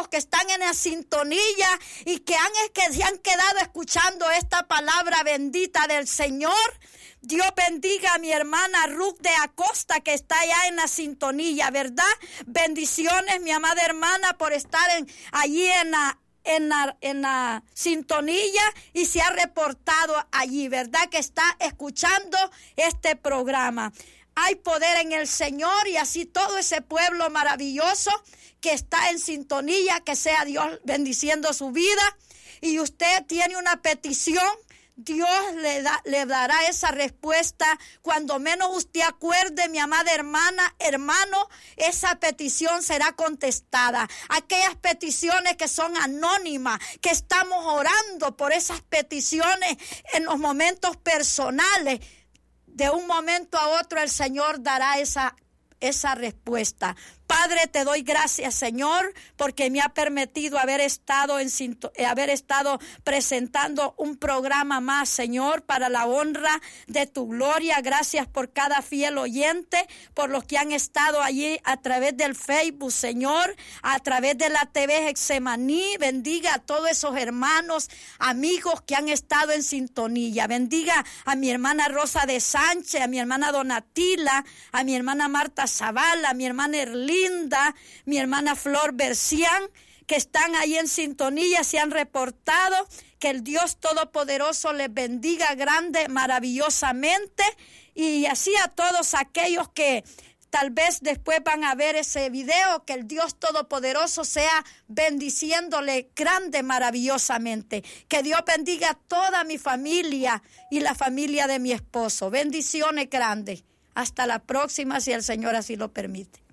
hermanos que están en la sintonía y que se han quedado escuchando esta palabra bendita del Señor. Dios bendiga a mi hermana Ruth de Acosta, que está allá en la sintonía, ¿verdad? Bendiciones, mi amada hermana, por estar allí en la sintonía y se ha reportado allí, ¿verdad? Que está escuchando este programa. Hay poder en el Señor, y así todo ese pueblo maravilloso que está en sintonía, que sea Dios bendiciendo su vida. Y usted tiene una petición, Dios le dará esa respuesta. Cuando menos usted acuerde, mi amada hermana, hermano, esa petición será contestada. Aquellas peticiones que son anónimas, que estamos orando por esas peticiones en los momentos personales, de un momento a otro el Señor dará esa respuesta. Padre, te doy gracias, Señor, porque me ha permitido haber estado presentando un programa más, Señor, para la honra de tu gloria. Gracias por cada fiel oyente, por los que han estado allí a través del Facebook, Señor, a través de la TV Getsemaní. Bendiga a todos esos hermanos, amigos que han estado en sintonía. Bendiga a mi hermana Rosa de Sánchez, a mi hermana Donatila, a mi hermana Marta Zavala, a mi hermana Erlinda, mi hermana Flor Bercián, que están ahí en sintonía, se han reportado. Que el Dios Todopoderoso les bendiga grande, maravillosamente, y así a todos aquellos que tal vez después van a ver ese video, que el Dios Todopoderoso sea bendiciéndole grande, maravillosamente. Que Dios bendiga a toda mi familia y la familia de mi esposo. Bendiciones grandes. Hasta la próxima, si el Señor así lo permite.